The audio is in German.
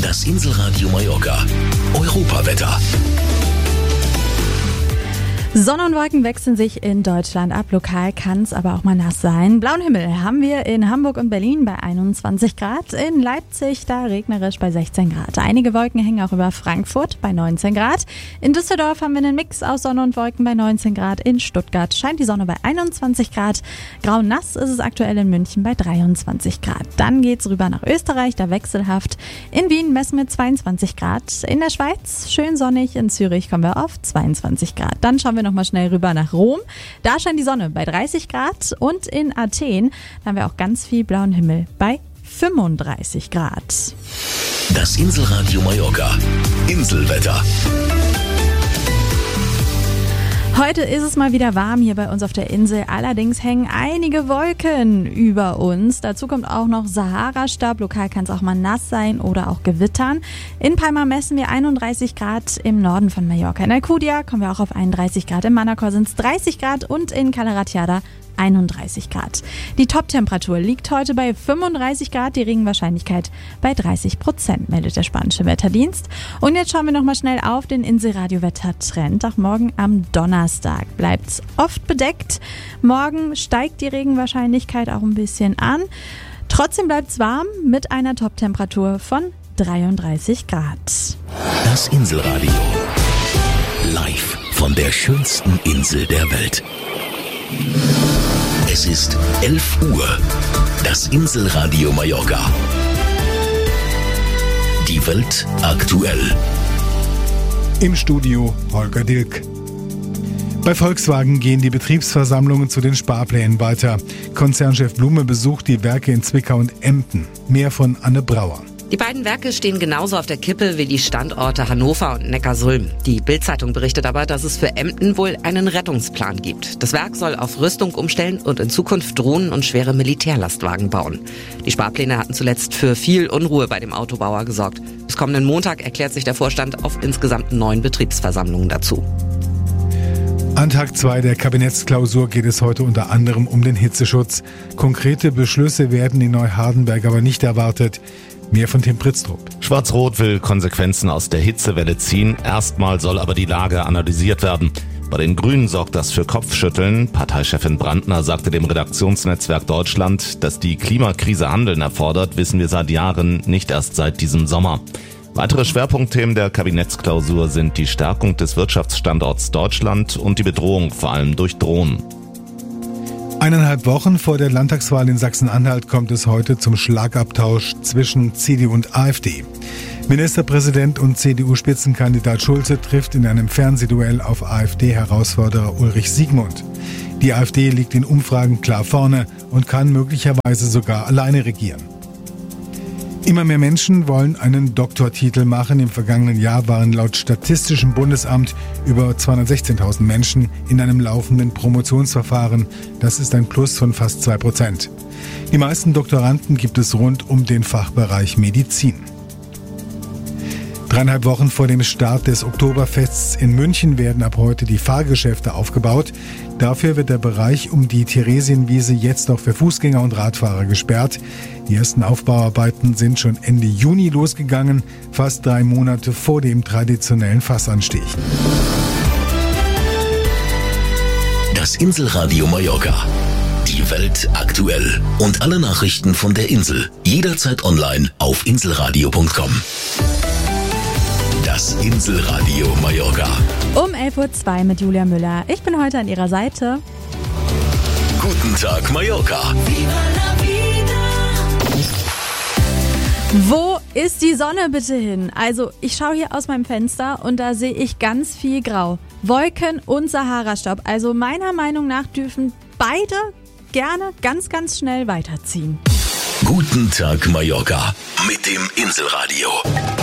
Das Inselradio Mallorca. Europawetter. Sonne und Wolken wechseln sich in Deutschland ab. Lokal kann es aber auch mal nass sein. Blauen Himmel haben wir in Hamburg und Berlin bei 21 Grad. In Leipzig da regnerisch bei 16 Grad. Einige Wolken hängen auch über Frankfurt bei 19 Grad. In Düsseldorf haben wir einen Mix aus Sonne und Wolken bei 19 Grad. In Stuttgart scheint die Sonne bei 21 Grad. Grau-nass ist es aktuell in München bei 23 Grad. Dann geht's rüber nach Österreich, da wechselhaft. In Wien messen wir 22 Grad. In der Schweiz schön sonnig. In Zürich kommen wir auf 22 Grad. Dann schauen wir nochmal schnell rüber nach Rom. Da scheint die Sonne bei 30 Grad und in Athen haben wir auch ganz viel blauen Himmel bei 35 Grad. Das Inselradio Mallorca. Inselwetter. Heute ist es mal wieder warm hier bei uns auf der Insel. Allerdings hängen einige Wolken über uns. Dazu kommt auch noch Sahara-Staub. Lokal kann es auch mal nass sein oder auch gewittern. In Palma messen wir 31 Grad im Norden von Mallorca. In Alcudia kommen wir auch auf 31 Grad. In Manacor sind es 30 Grad und in Calaratiada 31 Grad. Die Top-Temperatur liegt heute bei 35 Grad, die Regenwahrscheinlichkeit bei 30%, meldet der spanische Wetterdienst. Und jetzt schauen wir nochmal schnell auf den Inselradio-Wettertrend. Auch morgen am Donnerstag bleibt es oft bedeckt. Morgen steigt die Regenwahrscheinlichkeit auch ein bisschen an. Trotzdem bleibt es warm mit einer Top-Temperatur von 33 Grad. Das Inselradio. Live von der schönsten Insel der Welt. Es ist 11 Uhr. Das Inselradio Mallorca. Die Welt aktuell. Im Studio Holger Dilk. Bei Volkswagen gehen die Betriebsversammlungen zu den Sparplänen weiter. Konzernchef Blume besucht die Werke in Zwickau und Emden. Mehr von Anne Brauer. Die beiden Werke stehen genauso auf der Kippe wie die Standorte Hannover und Neckarsulm. Die Bild-Zeitung berichtet aber, dass es für Emden wohl einen Rettungsplan gibt. Das Werk soll auf Rüstung umstellen und in Zukunft Drohnen und schwere Militärlastwagen bauen. Die Sparpläne hatten zuletzt für viel Unruhe bei dem Autobauer gesorgt. Bis kommenden Montag erklärt sich der Vorstand auf insgesamt 9 Betriebsversammlungen dazu. An Tag 2 der Kabinettsklausur geht es heute unter anderem um den Hitzeschutz. Konkrete Beschlüsse werden in Neuhardenberg aber nicht erwartet. Mehr von Tim Pritztrup. Schwarz-Rot will Konsequenzen aus der Hitzewelle ziehen. Erstmal soll aber die Lage analysiert werden. Bei den Grünen sorgt das für Kopfschütteln. Parteichefin Brandner sagte dem Redaktionsnetzwerk Deutschland, dass die Klimakrise Handeln erfordert, wissen wir seit Jahren, nicht erst seit diesem Sommer. Weitere Schwerpunktthemen der Kabinettsklausur sind die Stärkung des Wirtschaftsstandorts Deutschland und die Bedrohung vor allem durch Drohnen. 1,5 Wochen vor der Landtagswahl in Sachsen-Anhalt kommt es heute zum Schlagabtausch zwischen CDU und AfD. Ministerpräsident und CDU-Spitzenkandidat Schulze trifft in einem Fernsehduell auf AfD-Herausforderer Ulrich Siegmund. Die AfD liegt in Umfragen klar vorne und kann möglicherweise sogar alleine regieren. Immer mehr Menschen wollen einen Doktortitel machen. Im vergangenen Jahr waren laut Statistischem Bundesamt über 216.000 Menschen in einem laufenden Promotionsverfahren. Das ist ein Plus von fast 2%. Die meisten Doktoranden gibt es rund um den Fachbereich Medizin. 3,5 Wochen vor dem Start des Oktoberfests in München werden ab heute die Fahrgeschäfte aufgebaut. Dafür wird der Bereich um die Theresienwiese jetzt auch für Fußgänger und Radfahrer gesperrt. Die ersten Aufbauarbeiten sind schon Ende Juni losgegangen, fast 3 Monate vor dem traditionellen Fassanstich. Das Inselradio Mallorca. Die Welt aktuell. Und alle Nachrichten von der Insel. Jederzeit online auf inselradio.com. Das Inselradio Mallorca. Um 11.02 Uhr mit Julia Müller. Ich bin heute an Ihrer Seite. Guten Tag, Mallorca. Wo ist die Sonne bitte hin? Also, ich schaue hier aus meinem Fenster und da sehe ich ganz viel Grau. Wolken und Sahara-Staub. Also meiner Meinung nach dürfen beide gerne ganz, ganz schnell weiterziehen. Guten Tag, Mallorca. Mit dem Inselradio.